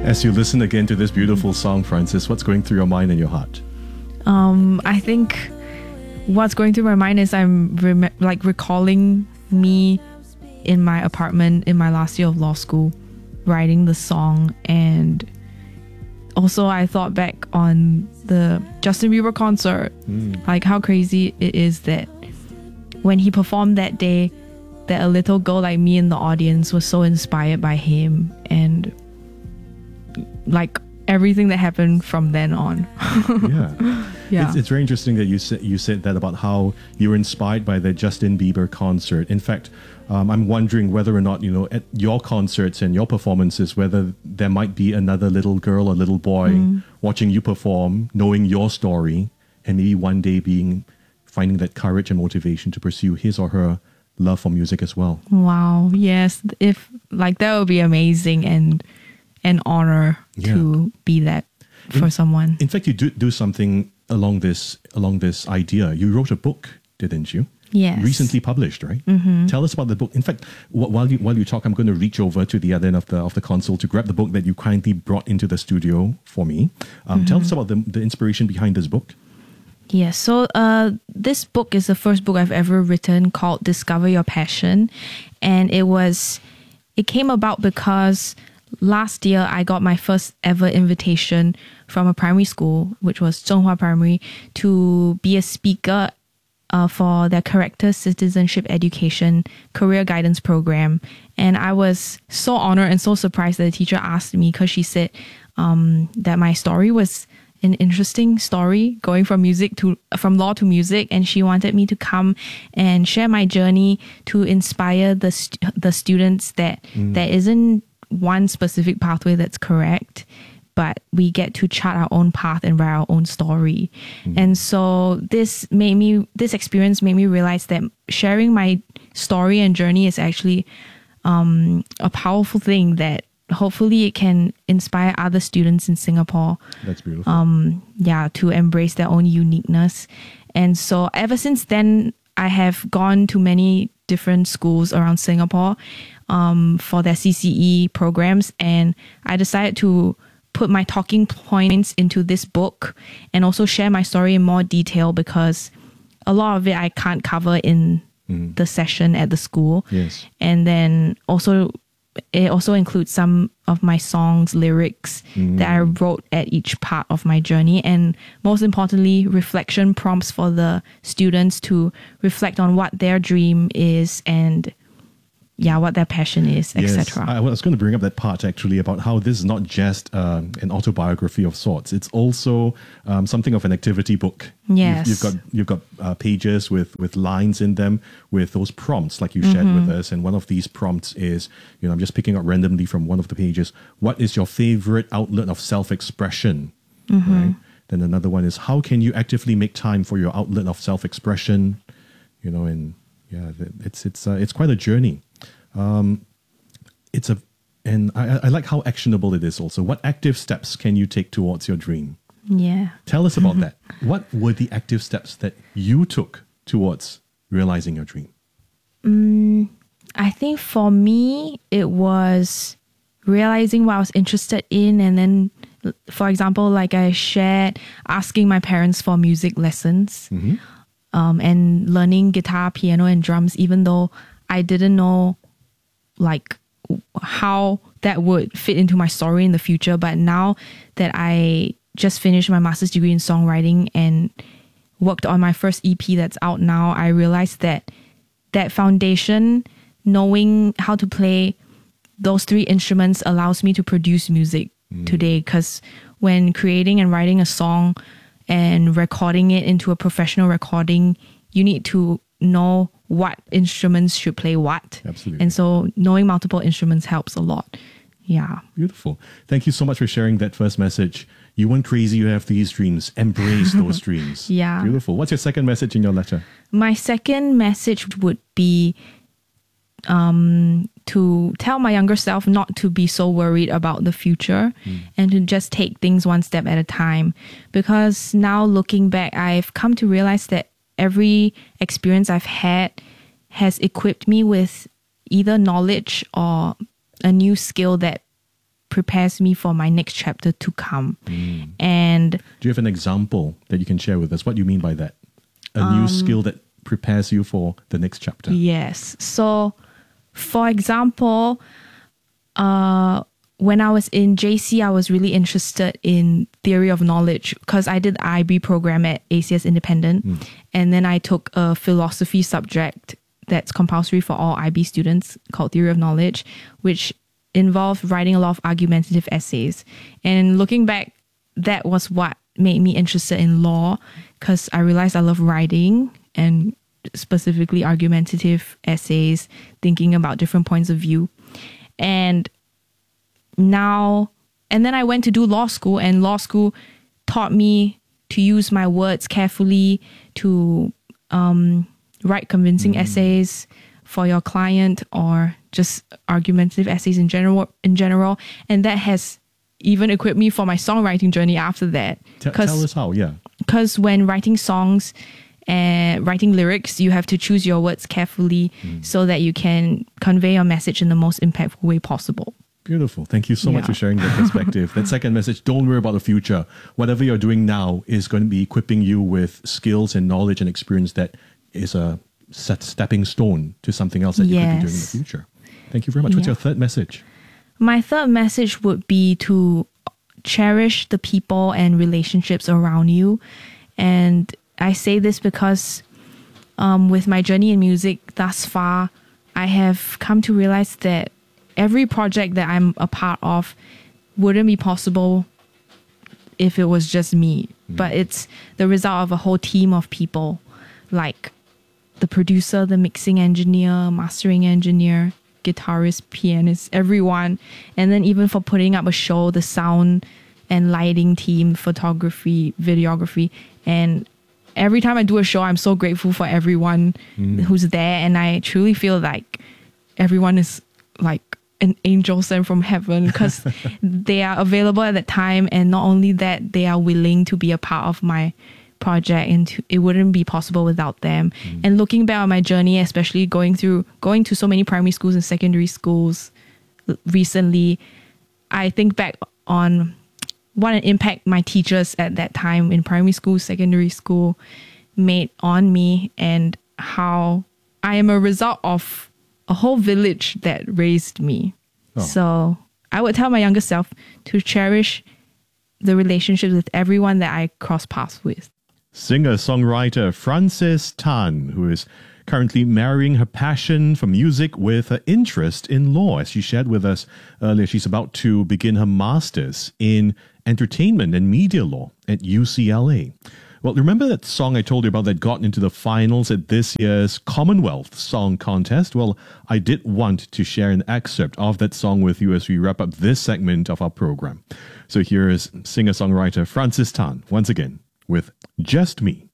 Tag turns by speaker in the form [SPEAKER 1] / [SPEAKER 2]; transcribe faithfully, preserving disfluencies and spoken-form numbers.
[SPEAKER 1] As you listen again to this beautiful song, Francis, what's going through your mind and your heart?
[SPEAKER 2] Um, I think what's going through my mind is I'm rem- like recalling me in my apartment in my last year of law school, writing the song. And also I thought back on the Justin Bieber concert, mm. like how crazy it is that when he performed that day, that a little girl like me in the audience was so inspired by him, and like everything that happened from then on.
[SPEAKER 1] yeah. Yeah. It's, it's very interesting that you said you said that about how you were inspired by the Justin Bieber concert. In fact, um, I'm wondering whether or not, you know, at your concerts and your performances, whether there might be another little girl or little boy mm. watching you perform, knowing your story, and maybe one day being finding that courage and motivation to pursue his or her love for music as well.
[SPEAKER 2] Wow. Yes. If like that would be amazing and an honor yeah. to be that for
[SPEAKER 1] in,
[SPEAKER 2] someone.
[SPEAKER 1] In fact, you do do something along this along this idea. You wrote a book, didn't you?
[SPEAKER 2] Yes.
[SPEAKER 1] Recently published, right?
[SPEAKER 2] Mm-hmm.
[SPEAKER 1] Tell us about the book. In fact, w- while you while you talk, I'm going to reach over to the other end of the of the console to grab the book that you kindly brought into the studio for me. Um, mm-hmm. Tell us about the the inspiration behind this book.
[SPEAKER 2] Yes, so uh, this book is the first book I've ever written, called Discover Your Passion, and it was it came about because last year I got my first ever invitation from a primary school, which was Zhonghua Primary, to be a speaker uh, for their Character Citizenship Education Career Guidance Program. And I was so honored and so surprised that the teacher asked me, because she said um, that my story was an interesting story, going from music to from law to music, and she wanted me to come and share my journey to inspire the st- the students that mm. there isn't one specific pathway that's correct, but we get to chart our own path and write our own story. Mm. And so this made me, this experience made me realize that sharing my story and journey is actually um, a powerful thing that hopefully it can inspire other students in Singapore.
[SPEAKER 1] That's beautiful.
[SPEAKER 2] Um, yeah, to embrace their own uniqueness. And so ever since then, I have gone to many different schools around Singapore um, for their C C E programs. And I decided to put my talking points into this book and also share my story in more detail, because a lot of it I can't cover in mm. the session at the school.
[SPEAKER 1] Yes.
[SPEAKER 2] And then also it also includes some of my songs, lyrics mm. that I wrote at each part of my journey. And most importantly, reflection prompts for the students to reflect on what their dream is and yeah, what their passion is,
[SPEAKER 1] yes.
[SPEAKER 2] et cetera.
[SPEAKER 1] I was going to bring up that part actually about how this is not just um, an autobiography of sorts. It's also um, something of an activity book.
[SPEAKER 2] Yes.
[SPEAKER 1] You've, you've got you've got uh, pages with, with lines in them with those prompts like you shared
[SPEAKER 2] mm-hmm.
[SPEAKER 1] with us. And one of these prompts is, you know, I'm just picking up randomly from one of the pages. What is your favorite outlet of self-expression?
[SPEAKER 2] Mm-hmm.
[SPEAKER 1] Right. Then another one is, how can you actively make time for your outlet of self-expression? You know, and yeah, it's it's uh, it's quite a journey. Um, it's a, and I, I like how actionable it is also. What active steps can you take towards your dream?
[SPEAKER 2] Yeah.
[SPEAKER 1] Tell us about that. What were the active steps that you took towards realizing your dream?
[SPEAKER 2] Um, I think for me, it was realizing what I was interested in. And then, for example, like I shared, asking my parents for music lessons
[SPEAKER 1] mm-hmm.
[SPEAKER 2] um, and learning guitar, piano, and drums, even though I didn't know like how that would fit into my story in the future. But now that I just finished my master's degree in songwriting and worked on my first E P that's out now, I realized that that foundation, knowing how to play those three instruments, allows me to produce music mm. today. Because when creating and writing a song and recording it into a professional recording, you need to know what instruments should play what.
[SPEAKER 1] Absolutely.
[SPEAKER 2] And so knowing multiple instruments helps a lot. Yeah.
[SPEAKER 1] Beautiful. Thank you so much for sharing that first message. You weren't crazy, you have these dreams. Embrace those dreams.
[SPEAKER 2] Yeah.
[SPEAKER 1] Beautiful. What's your second message in your letter?
[SPEAKER 2] My second message would be um, to tell my younger self not to be so worried about the future mm. and to just take things one step at a time. Because now looking back, I've come to realize that every experience I've had has equipped me with either knowledge or a new skill that prepares me for my next chapter to come. Mm. And
[SPEAKER 1] do you have an example that you can share with us? What do you mean by that? A um, new skill that prepares you for the next chapter?
[SPEAKER 2] Yes. So, for example, uh, when I was in J C, I was really interested in theory of knowledge because I did the I B program at A C S Independent. Mm. And then I took a philosophy subject that's compulsory for all I B students called theory of knowledge, which involved writing a lot of argumentative essays. And looking back, that was what made me interested in law because I realized I love writing and specifically argumentative essays, thinking about different points of view. And now, and then I went to do law school, and law school taught me to use my words carefully, to um, write convincing mm. essays for your client, or just argumentative essays in general. In general, and that has even equipped me for my songwriting journey after that.
[SPEAKER 1] T- tell us how, yeah.
[SPEAKER 2] Because when writing songs and writing lyrics, you have to choose your words carefully mm. so that you can convey your message in the most impactful way possible.
[SPEAKER 1] Beautiful. Thank you so yeah. much for sharing that perspective. That second message, don't worry about the future. Whatever you're doing now is going to be equipping you with skills and knowledge and experience that is a set stepping stone to something else that yes. you could be doing in the future. Thank you very much. What's yeah. your third message?
[SPEAKER 2] My third message would be to cherish the people and relationships around you. And I say this because um, with my journey in music thus far, I have come to realize that every project that I'm a part of wouldn't be possible if it was just me. Mm. But it's the result of a whole team of people, like the producer, the mixing engineer, mastering engineer, guitarist, pianist, everyone. And then even for putting up a show, the sound and lighting team, photography, videography. And every time I do a show, I'm so grateful for everyone mm. who's there. And I truly feel like everyone is like an angel sent from heaven because they are available at that time. And not only that, they are willing to be a part of my project, and to, it wouldn't be possible without them. Mm. And looking back on my journey, especially going through, going to so many primary schools and secondary schools recently, I think back on what an impact my teachers at that time in primary school, secondary school made on me, and how I am a result of a whole village that raised me. Oh. So I would tell my younger self to cherish the relationships with everyone that I cross paths with.
[SPEAKER 1] Singer-songwriter Frances Tan, who is currently marrying her passion for music with her interest in law. As she shared with us earlier, she's about to begin her master's in entertainment and media law at U C L A. Well, remember that song I told you about that got into the finals at this year's Commonwealth Song Contest? Well, I did want to share an excerpt of that song with you as we wrap up this segment of our program. So here is singer-songwriter Frances Tan once again with Just Me.